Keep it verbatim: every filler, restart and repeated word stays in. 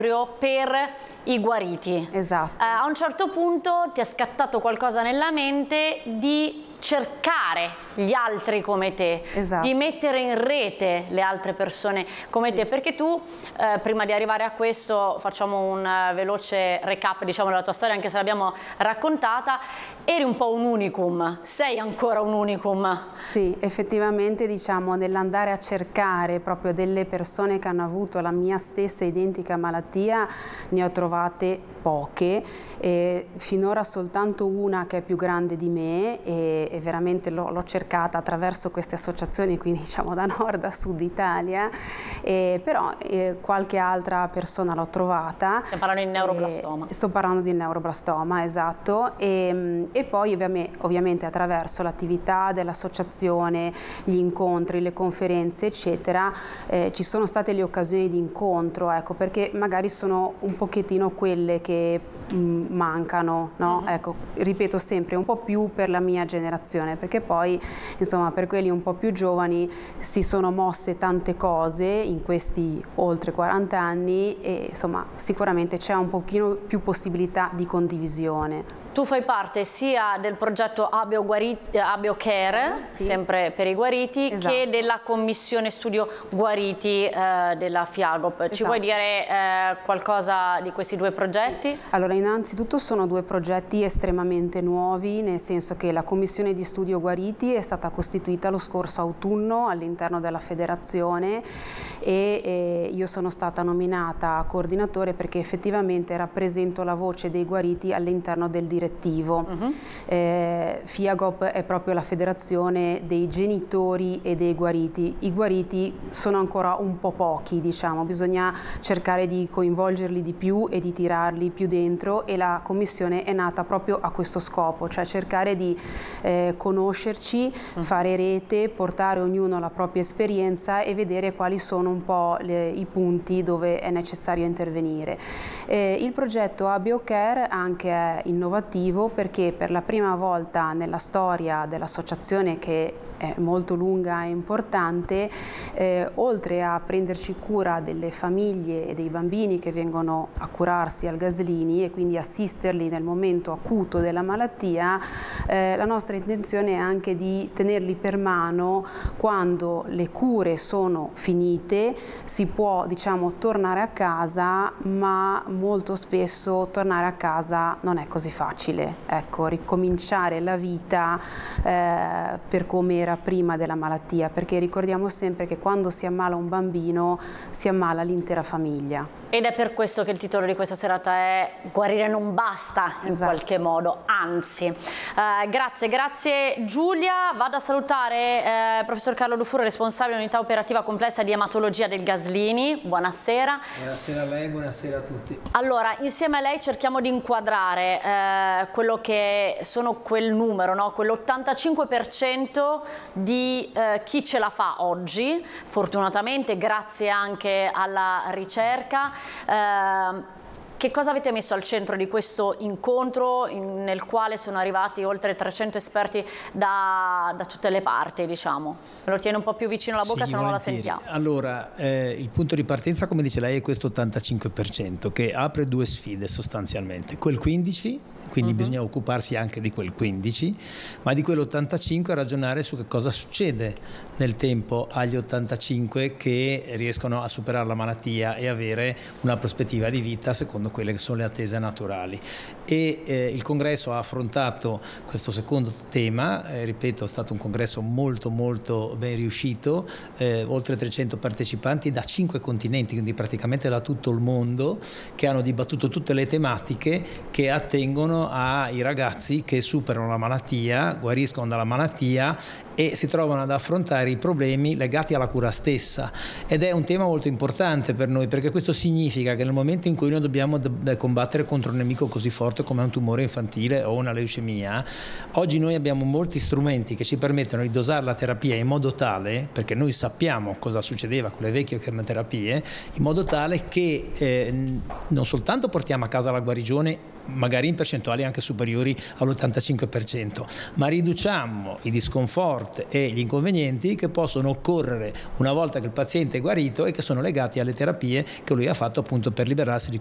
per i guariti. Esatto. Eh, a un certo punto ti è scattato qualcosa nella mente di cercare gli altri come te, esatto. di mettere in rete le altre persone come te, perché tu, eh, prima di arrivare a questo, facciamo un uh, veloce recap, diciamo, della tua storia, anche se l'abbiamo raccontata, eri un po' un unicum, sei ancora un unicum. Sì, effettivamente, diciamo, nell'andare a cercare proprio delle persone che hanno avuto la mia stessa identica malattia, ne ho trovate poche, e finora soltanto una che è più grande di me, e, e veramente l'ho cercata attraverso queste associazioni, quindi diciamo da nord a sud Italia, e, però eh, qualche altra persona l'ho trovata. Stiamo parlando di neuroblastoma. E, sto parlando di neuroblastoma, esatto, e, e poi ovviamente, ovviamente attraverso l'attività dell'associazione, gli incontri, le conferenze eccetera, eh, ci sono state le occasioni di incontro, ecco, perché magari sono un pochettino quelle che mh, mancano, no? Mm-hmm. Ecco, ripeto sempre, un po' più per la mia generazione, perché poi insomma per quelli un po' più giovani si sono mosse tante cose in questi oltre quaranta anni, e insomma sicuramente c'è un pochino più possibilità di condivisione. Tu fai parte sia del progetto Abeo, Guariti, Abeo Care, sì, sempre per i guariti, esatto, che della commissione studio guariti eh, della FIAGOP. Esatto. Ci vuoi dire eh, qualcosa di questi due progetti? Sì. Allora, innanzitutto sono due progetti estremamente nuovi, nel senso che la commissione di studio guariti è stata costituita lo scorso autunno all'interno della federazione, e eh, io sono stata nominata coordinatore perché effettivamente rappresento la voce dei guariti all'interno del direttivo. Uh-huh. eh, FIAGOP è proprio la federazione dei genitori e dei guariti. I guariti sono ancora un po' pochi, diciamo, bisogna cercare di coinvolgerli di più e di tirarli più dentro, e la commissione è nata proprio a questo scopo, cioè cercare di eh, conoscerci, uh-huh, fare rete, portare ognuno la propria esperienza e vedere quali sono un po' le, i punti dove è necessario intervenire. Eh, il progetto Abeo Care anche è innovativo perché per la prima volta nella storia dell'associazione, che è molto lunga e importante, eh, oltre a prenderci cura delle famiglie e dei bambini che vengono a curarsi al Gaslini e quindi assisterli nel momento acuto della malattia, eh, la nostra intenzione è anche di tenerli per mano quando le cure sono finite. Si può, diciamo, tornare a casa, ma molto spesso tornare a casa non è così facile. Ecco, ricominciare la vita eh, per come era prima della malattia, perché ricordiamo sempre che quando si ammala un bambino si ammala l'intera famiglia. Ed è per questo che il titolo di questa serata è Guarire non basta, in esatto, qualche modo, anzi. Eh, grazie, grazie Giulia. Vado a salutare eh, professor Carlo Dufuro, responsabile dell'unità operativa complessa di ematologia del Gaslini. Buonasera. Buonasera a lei, buonasera a tutti. Allora, insieme a lei cerchiamo di inquadrare eh, quello che sono quel numero, no? Quell'ottantacinque per cento di eh, chi ce la fa oggi, fortunatamente grazie anche alla ricerca. Eh, che cosa avete messo al centro di questo incontro in, nel quale sono arrivati oltre trecento esperti da, da tutte le parti, diciamo? Me lo tiene un po' più vicino alla bocca, sì, se no non la volentieri. sentiamo. Allora, eh, il punto di partenza, come dice lei, è questo ottantacinque per cento che apre due sfide sostanzialmente. Quel quindici, quindi uh-huh, bisogna occuparsi anche di quel quindici, ma di quell'ottantacinque ragionare su che cosa succede nel tempo agli ottantacinque che riescono a superare la malattia e avere una prospettiva di vita secondo quelle che sono le attese naturali. E eh, il congresso ha affrontato questo secondo tema, eh, ripeto, è stato un congresso molto molto ben riuscito, eh, oltre trecento partecipanti da cinque continenti, quindi praticamente da tutto il mondo, che hanno dibattuto tutte le tematiche che attengono ai ragazzi che superano la malattia, guariscono dalla malattia e si trovano ad affrontare i problemi legati alla cura stessa, ed è un tema molto importante per noi, perché questo significa che nel momento in cui noi dobbiamo combattere contro un nemico così forte come un tumore infantile o una leucemia, oggi noi abbiamo molti strumenti che ci permettono di dosare la terapia in modo tale, perché noi sappiamo cosa succedeva con le vecchie chemioterapie, in modo tale che eh, non soltanto portiamo a casa la guarigione magari in percentuali anche superiori all'ottantacinque per cento, ma riduciamo i disconforti spot e gli inconvenienti che possono occorrere una volta che il paziente è guarito e che sono legati alle terapie che lui ha fatto appunto per liberarsi di